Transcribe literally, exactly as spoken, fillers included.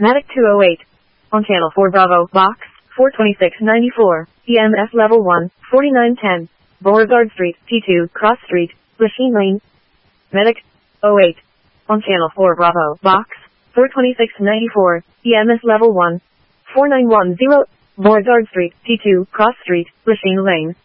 Medic two oh eight. On channel four Bravo, box, four twenty-six ninety-four, E M S level one, forty-nine ten, Beauregard Street, T two, Cross Street, Lachine Lane. Medic oh eight. On channel four Bravo, box, four twenty-six ninety-four, E M S level one, four nine one zero, Beauregard Street, T two, Cross Street, Lachine Lane.